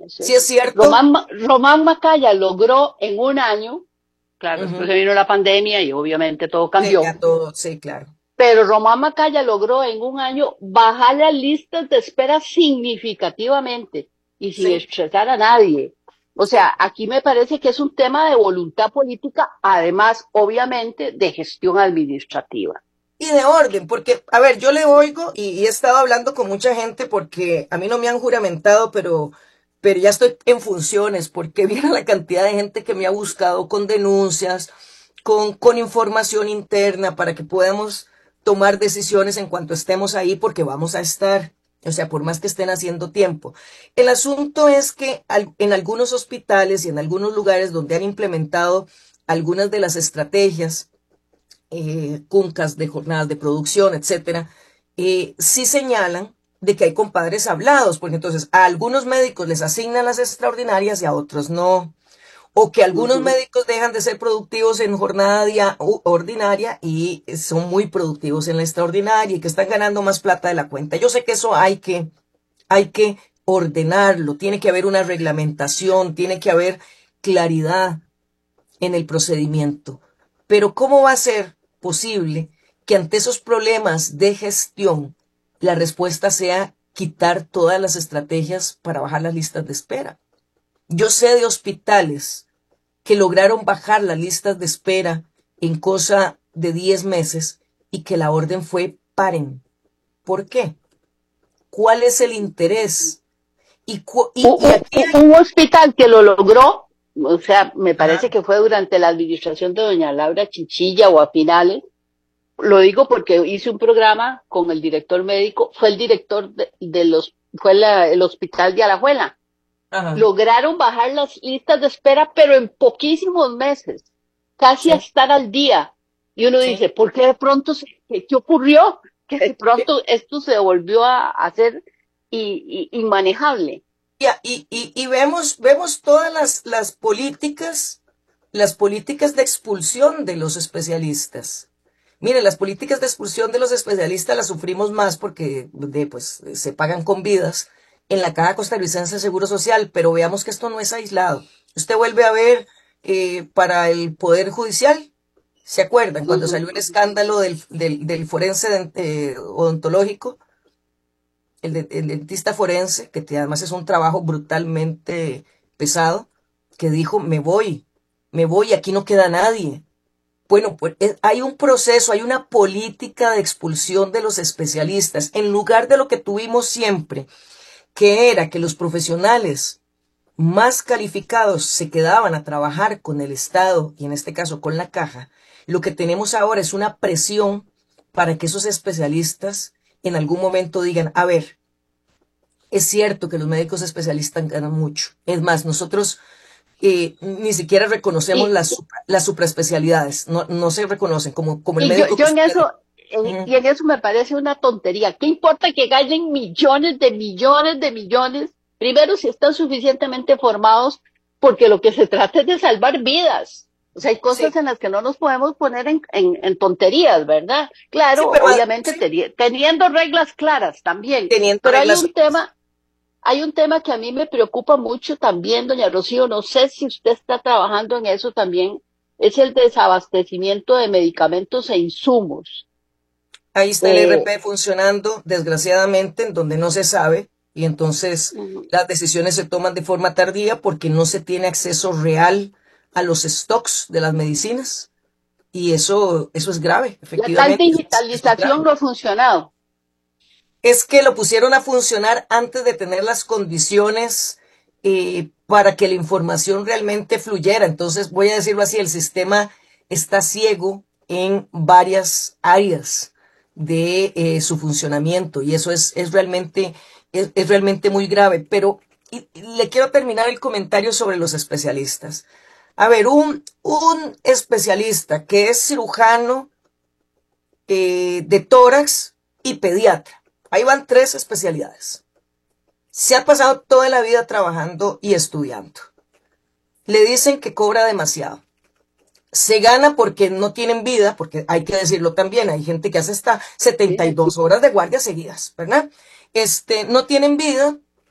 Sí es cierto. Román Macaya logró en un año, claro, Ujú. después se vino la pandemia y obviamente todo Sí, cambió, ya todo, sí, claro. pero Román Macaya logró en un año bajar las listas de espera significativamente y sin Sí, estresar a nadie. O sí. sea, aquí me parece que es un tema de voluntad política, además, obviamente, de gestión administrativa. Y de orden, porque, a ver, yo le oigo y he estado hablando con mucha gente porque a mí no me han juramentado, pero ya estoy en funciones, porque viene la cantidad de gente que me ha buscado con denuncias, con información interna para que podamos tomar decisiones en cuanto estemos ahí, porque vamos a estar, o sea, por más que estén haciendo tiempo. El asunto es que en algunos hospitales y en algunos lugares donde han implementado algunas de las estrategias, cuncas de jornadas de producción, etcétera, sí señalan de que hay compadres hablados, porque entonces a algunos médicos les asignan las extraordinarias y a otros no, o que Uh algunos -huh. médicos dejan de ser productivos en jornada ordinaria y son muy productivos en la extraordinaria y que están ganando más plata de la cuenta. Yo sé que eso hay que ordenarlo, tiene que haber una reglamentación, tiene que haber claridad en el procedimiento. Pero ¿cómo va a ser posible que ante esos problemas de gestión la respuesta sea quitar todas las estrategias para bajar las listas de espera? Yo sé de hospitales que lograron bajar las listas de espera en cosa de 10 meses y que la orden fue paren. ¿Por qué? ¿Cuál es el interés? Y aquí hay... Un hospital que lo logró, o sea, me parece Ajá, que fue durante la administración de doña Laura Chichilla o a finales, lo digo porque hice un programa con el director médico, fue el director fue el hospital de Alajuela. ajá, Lograron bajar las listas de espera, pero en poquísimos meses, casi a sí, estar al día. Y uno sí. dice, ¿por qué de pronto, qué ocurrió? Que de Sí. pronto esto se volvió a hacer inmanejable. Y vemos todas las políticas de expulsión de los especialistas. Mire, las políticas de expulsión de los especialistas las sufrimos más porque pues, se pagan con vidas en la Caja Costarricense de Seguro Social, pero veamos que esto no es aislado. Usted vuelve a ver para el Poder Judicial, ¿se acuerdan? Uh Cuando -huh. salió el escándalo del forense odontológico, el dentista forense, que además es un trabajo brutalmente pesado, que dijo, me voy, aquí no queda nadie. Bueno, pues hay un proceso, hay una política de expulsión de los especialistas, en lugar de lo que tuvimos siempre, que era que los profesionales más calificados se quedaban a trabajar con el Estado y en este caso con la caja. Lo que tenemos ahora es una presión para que esos especialistas en algún momento digan, a ver, es cierto que los médicos especialistas ganan mucho. Es más, nosotros ni siquiera reconocemos Y, las supraespecialidades. No, no se reconocen como el y yo, médico que yo en usted... eso, Uh, y en eso me parece una tontería. ¿Qué importa que ganen millones de millones de millones? Primero, si están suficientemente formados, porque lo que se trata es de salvar vidas. O sea, hay cosas sí, en las que no nos podemos poner en tonterías, ¿verdad? sí, Claro, pero obviamente sí, teniendo reglas claras también. teniendo Pero reglas. hay un tema que a mí me preocupa mucho también, doña Rocío, no sé si usted está trabajando en eso también, es el desabastecimiento de medicamentos e insumos. Ahí está el Eh, RP funcionando, desgraciadamente, en donde no se sabe, y entonces ujú. las decisiones se toman de forma tardía porque no se tiene acceso real a los stocks de las medicinas. Y eso es grave, La tal efectivamente, eso es digitalización grave. no ha funcionado. Es que lo pusieron a funcionar antes de tener las condiciones para que la información realmente fluyera. Entonces, voy a decirlo así, el sistema está ciego en varias áreas de su funcionamiento y eso es realmente muy grave. Pero y le quiero terminar el comentario sobre los especialistas. A ver, un especialista que es cirujano de tórax y pediatra. Ahí van tres especialidades. Se ha pasado toda la vida trabajando y estudiando. Le dicen que cobra demasiado. Se gana porque no tienen vida, porque hay que decirlo también, hay gente que hace hasta ¿Sí? 72 horas de guardia seguidas, ¿verdad? No tienen vida